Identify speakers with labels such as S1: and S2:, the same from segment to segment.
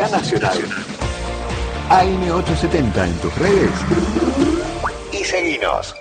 S1: acá Nacional. AM870 en tus redes y seguinos.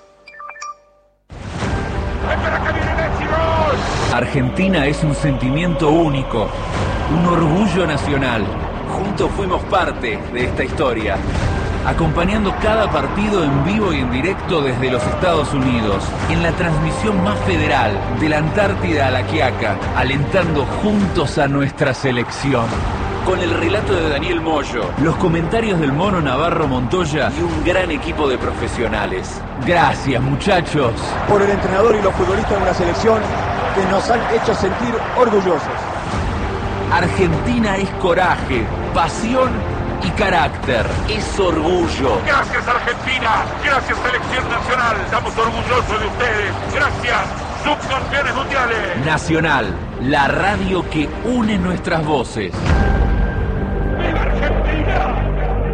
S2: Argentina es un sentimiento único, un orgullo nacional. Juntos fuimos parte de esta historia, acompañando cada partido en vivo y en directo desde los Estados Unidos, en la transmisión más federal, de la Antártida a la Quiaca, alentando juntos a nuestra selección. Con el relato de Daniel Moyo, los comentarios del Mono Navarro Montoya y un gran equipo de profesionales. Gracias, muchachos.
S3: Por el entrenador y los futbolistas de una selección que nos han hecho sentir orgullosos.
S2: Argentina es coraje, pasión y carácter. Es orgullo.
S4: Gracias, Argentina. Gracias, Selección Nacional. Estamos orgullosos de ustedes. Gracias, subcampeones mundiales.
S2: Nacional, la radio que une nuestras voces.
S4: ¡Viva Argentina!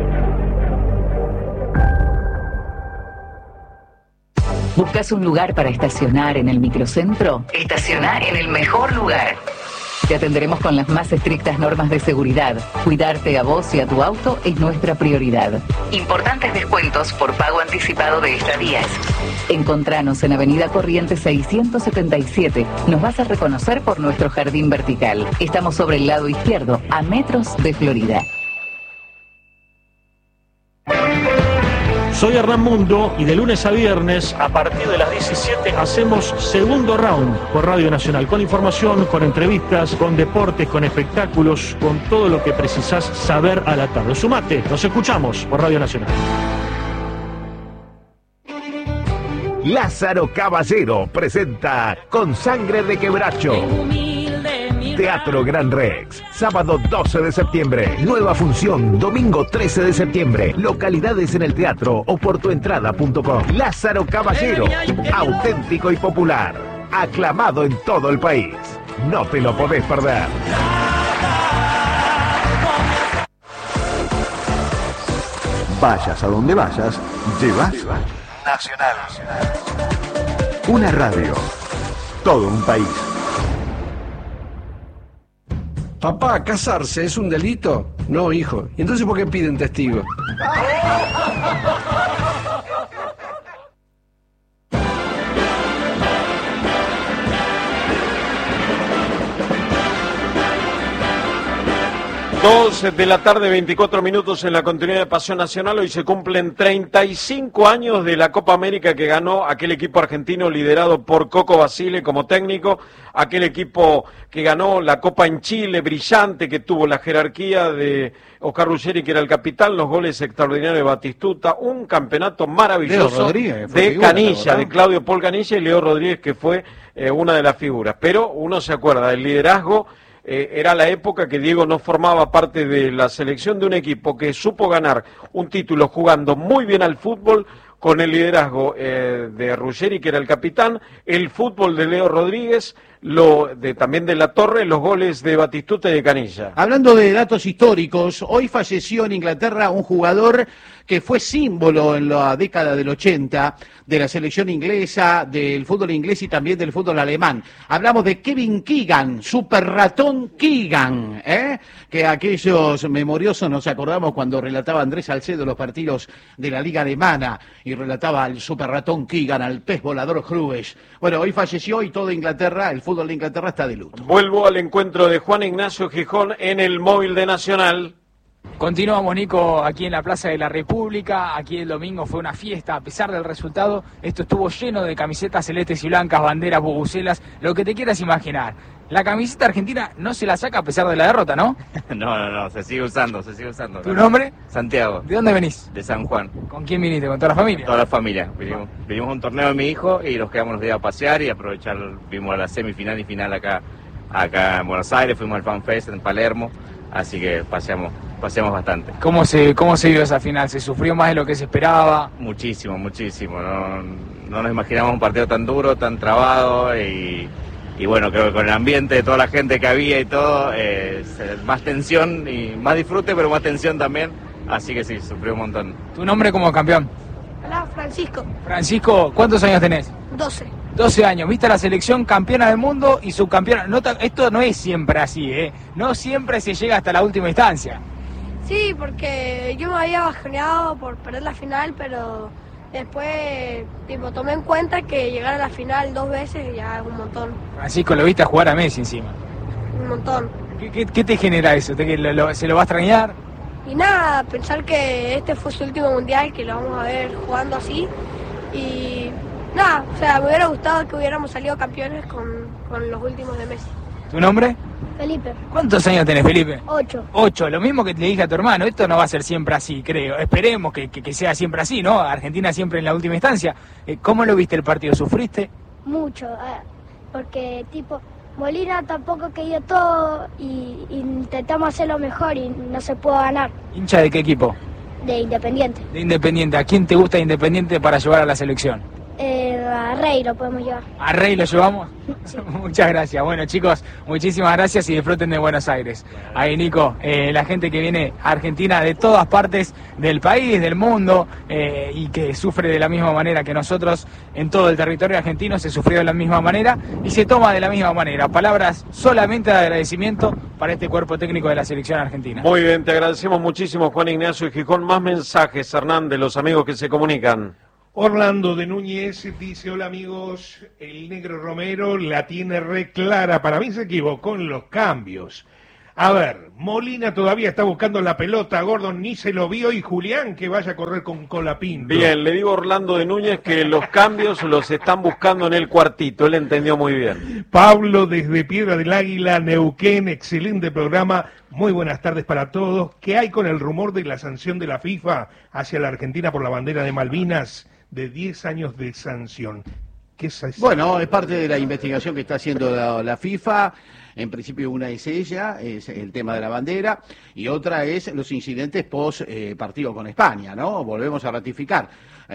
S5: ¿Buscas un lugar para estacionar en el microcentro? Estaciona en el mejor lugar. Te atenderemos con las más estrictas normas de seguridad. Cuidarte a vos y a tu auto es nuestra prioridad. Importantes descuentos por pago anticipado de estadías. Encontranos en Avenida Corrientes 677. Nos vas a reconocer por nuestro jardín vertical. Estamos sobre el lado izquierdo, a metros de Florida.
S6: Soy Hernán Mundo y de lunes a viernes, a partir de las 17, hacemos Segundo Round por Radio Nacional, con información, con entrevistas, con deportes, con espectáculos, con todo lo que precisás saber a la tarde. Sumate, nos escuchamos por Radio Nacional.
S7: Lázaro Caballero presenta Con Sangre de Quebracho. Teatro Gran Rex, sábado 12 de septiembre, nueva función, domingo 13 de septiembre, localidades en el teatro o por tuentrada.com. Lázaro Caballero, auténtico y popular, aclamado en todo el país. No te lo podés perder.
S1: Vayas a donde vayas, llevas Nacional. Una radio, todo un país.
S8: Papá, ¿casarse es un delito? No, hijo. ¿Y entonces por qué piden testigos?
S9: 2 de la tarde, 24 minutos en la continuidad de Pasión Nacional. Hoy se cumplen 35 años de la Copa América que ganó aquel equipo argentino liderado por Coco Basile como técnico, aquel equipo que ganó la Copa en Chile, brillante, que tuvo la jerarquía de Oscar Ruggeri, que era el capitán, los goles extraordinarios de Batistuta, un campeonato maravilloso de Canilla, de Claudio Paul Canilla y Leo Rodríguez, que fue una de las figuras. Pero uno se acuerda del liderazgo. Era la época que Diego no formaba parte de la selección de un equipo que supo ganar un título jugando muy bien al fútbol, con el liderazgo de Ruggeri, que era el capitán, el fútbol de Leo Rodríguez, también de La Torre, los goles de Batistuta y de Canilla.
S10: Hablando de datos históricos, hoy falleció en Inglaterra un jugador que fue símbolo en la década del 80 de la selección inglesa, del fútbol inglés y también del fútbol alemán. Hablamos de Kevin Keegan, Super Ratón Keegan, que aquellos memoriosos nos acordamos cuando relataba Andrés Salcedo los partidos de la Liga Alemana y relataba al Super Ratón Keegan, al pez volador Hrubesch. Bueno, hoy falleció y toda Inglaterra, el fútbol de Inglaterra está de luto.
S9: Vuelvo al encuentro de Juan Ignacio Gijón en el móvil de Nacional.
S11: Continuamos, Nico, aquí en la Plaza de la República. Aquí el domingo fue una fiesta, a pesar del resultado. Esto estuvo lleno de camisetas celestes y blancas, banderas, bubucelas, lo que te quieras imaginar. La camiseta argentina no se la saca a pesar de la derrota, ¿no?
S12: No, se sigue usando.
S11: ¿Tu nombre?
S12: Santiago.
S11: ¿De dónde venís?
S12: De San Juan.
S11: ¿Con quién viniste? ¿Con toda la familia?
S12: Toda la familia. Vinimos a un torneo de mi hijo y nos quedamos unos días a pasear y aprovechar. Vimos a la semifinal y final acá en Buenos Aires, fuimos al Fan Fest en Palermo, así que paseamos bastante.
S11: ¿Cómo se vio esa final? ¿Se sufrió más de lo que se esperaba?
S12: Muchísimo. No nos imaginamos un partido tan duro, tan trabado y bueno, creo que con el ambiente de toda la gente que había y todo, más tensión y más disfrute, pero más tensión también, así que sí, sufrió un montón.
S11: ¿Tu nombre como campeón?
S13: Hola, Francisco.
S11: Francisco, ¿cuántos años tenés?
S13: 12.
S11: 12 años, viste a la selección campeona del mundo y subcampeona. Esto no es siempre así, no siempre se llega hasta la última instancia.
S13: Sí, porque yo me había bajoneado por perder la final, pero después tomé en cuenta que llegar a la final 2 veces ya es un montón.
S11: Francisco, lo viste a jugar a Messi encima.
S13: Un montón.
S11: ¿Qué te genera eso? ¿Se lo va a extrañar?
S13: Y nada, pensar que este fue su último mundial, que lo vamos a ver jugando así. Y nada, o sea, me hubiera gustado que hubiéramos salido campeones con los últimos de Messi.
S11: ¿Tu nombre?
S13: Felipe.
S11: ¿Cuántos años tenés, Felipe?
S13: 8.
S11: 8, lo mismo que le dije a tu hermano, esto no va a ser siempre así, creo. Esperemos que sea siempre así, ¿no? Argentina siempre en la última instancia. ¿Cómo lo viste el partido? ¿Sufriste?
S14: Mucho, porque Molina tampoco quería todo y intentamos hacerlo mejor y no se pudo ganar.
S11: ¿Hincha de qué equipo?
S14: De Independiente.
S11: De Independiente. ¿A quién te gusta de Independiente para llevar a la selección?
S14: A Rey lo podemos llevar.
S11: ¿A Rey lo llevamos?
S14: Sí.
S11: Muchas gracias. Bueno, chicos, muchísimas gracias y disfruten de Buenos Aires. Ahí, Nico, la gente que viene a Argentina de todas partes del país, del mundo, y que sufre de la misma manera que nosotros en todo el territorio argentino, se sufrió de la misma manera y se toma de la misma manera. Palabras solamente de agradecimiento para este cuerpo técnico de la selección argentina.
S9: Muy bien, te agradecemos muchísimo, Juan Ignacio y Gijón. Más mensajes, Hernán, de los amigos que se comunican.
S15: Orlando de Núñez dice: hola amigos, el Negro Romero la tiene re clara, para mí se equivocó en los cambios. A ver, Molina todavía está buscando la pelota, Gordon ni se lo vio y Julián que vaya a correr con Colapinto.
S9: Bien, le digo a Orlando de Núñez que los cambios los están buscando en el cuartito, él entendió muy bien.
S15: Pablo desde Piedra del Águila, Neuquén, excelente programa, muy buenas tardes para todos. ¿Qué hay con el rumor de la sanción de la FIFA hacia la Argentina por la bandera de Malvinas? De 10 años de sanción. ¿Qué es
S10: Bueno, es parte de la investigación que está haciendo la FIFA. En principio una es ella, es el tema de la bandera, y otra es los incidentes post partido con España, ¿no? Volvemos a ratificar.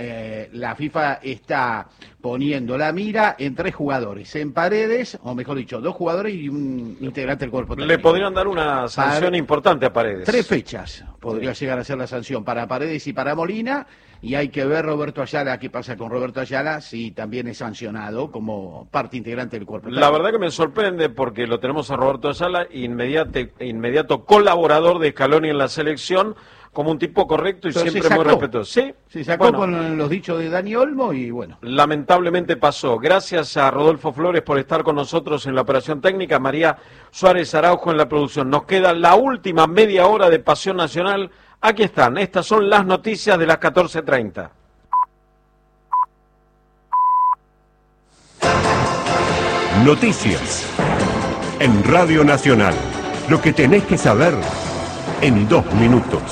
S10: La FIFA está poniendo la mira en 3 jugadores, en Paredes, o mejor dicho, 2 jugadores y un integrante del cuerpo técnico.
S9: Le podrían dar una sanción importante a Paredes.
S10: 3 fechas podría llegar a ser la sanción para Paredes y para Molina, y hay que ver Roberto Ayala, qué pasa con Roberto Ayala, si también es sancionado como parte integrante del cuerpo técnico.
S9: La verdad que me sorprende porque lo tenemos a Roberto Ayala, inmediato colaborador de Scaloni en la selección, como un tipo correcto y siempre muy respetuoso. Sí,
S10: se sacó con los dichos de Dani Olmo y bueno.
S9: Lamentablemente pasó. Gracias a Rodolfo Flores por estar con nosotros en la operación técnica, María Suárez Araujo en la producción. Nos queda la última media hora de Pasión Nacional. Aquí están, estas son las noticias de las 14:30.
S16: Noticias en Radio Nacional. Lo que tenés que saber en 2 minutos.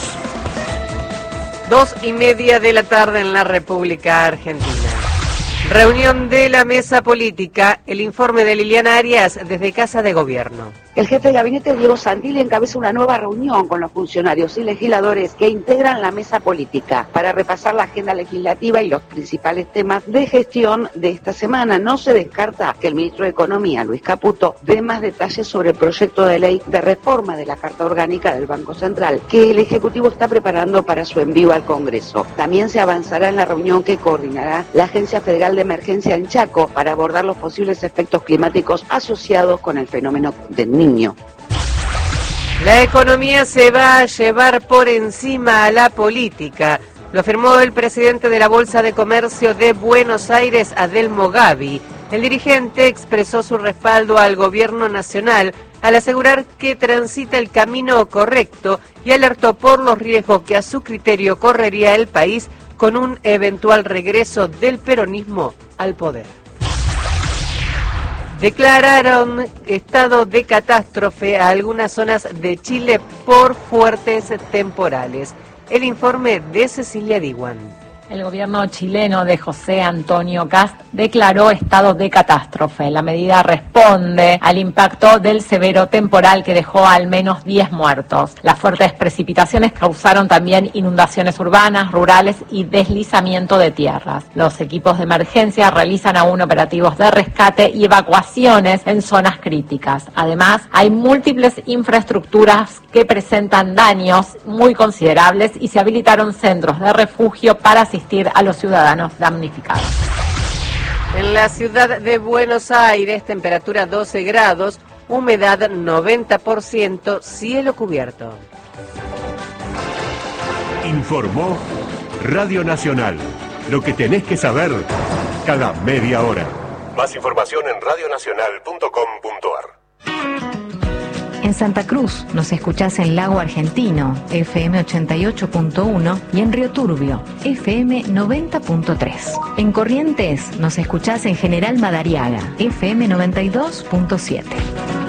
S17: 2:30 de la tarde en la República Argentina. Reunión de la mesa política, el informe de Liliana Arias desde Casa de Gobierno.
S18: El jefe de gabinete, Diego Santilli, encabeza una nueva reunión con los funcionarios y legisladores que integran la mesa política para repasar la agenda legislativa y los principales temas de gestión de esta semana. No se descarta que el ministro de Economía, Luis Caputo, dé más detalles sobre el proyecto de ley de reforma de la Carta Orgánica del Banco Central, que el Ejecutivo está preparando para su envío al Congreso. También se avanzará en la reunión que coordinará la Agencia Federal de Emergencia en Chaco para abordar los posibles efectos climáticos asociados con el fenómeno del Niño.
S17: La economía se va a llevar por encima a la política, lo afirmó el presidente de la Bolsa de Comercio de Buenos Aires, Adelmo Gavi. El dirigente expresó su respaldo al gobierno nacional al asegurar que transita el camino correcto y alertó por los riesgos que a su criterio correría el país con un eventual regreso del peronismo al poder. Declararon estado de catástrofe a algunas zonas de Chile por fuertes temporales. El informe de Cecilia Diwan.
S19: El gobierno chileno de José Antonio Kast declaró estado de catástrofe. La medida responde al impacto del severo temporal que dejó al menos 10 muertos. Las fuertes precipitaciones causaron también inundaciones urbanas, rurales y deslizamiento de tierras. Los equipos de emergencia realizan aún operativos de rescate y evacuaciones en zonas críticas. Además, hay múltiples infraestructuras que presentan daños muy considerables y se habilitaron centros de refugio para asistir a los ciudadanos damnificados.
S17: En la ciudad de Buenos Aires, temperatura 12 grados, humedad 90%, cielo cubierto.
S16: Informó Radio Nacional. Lo que tenés que saber cada media hora. Más información en radionacional.com.ar.
S20: En Santa Cruz nos escuchás en Lago Argentino, FM 88.1 y en Río Turbio, FM 90.3. En Corrientes nos escuchás en General Madariaga, FM 92.7.